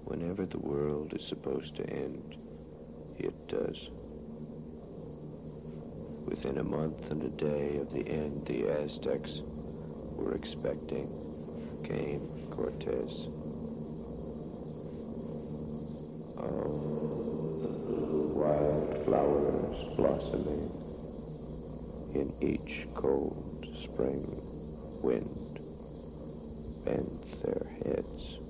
Whenever the world is supposed to end, it does. Within a month and a day of the end the Aztecs were expecting came Cortez. Oh, the wild flowers blossoming in each cold spring wind bent their heads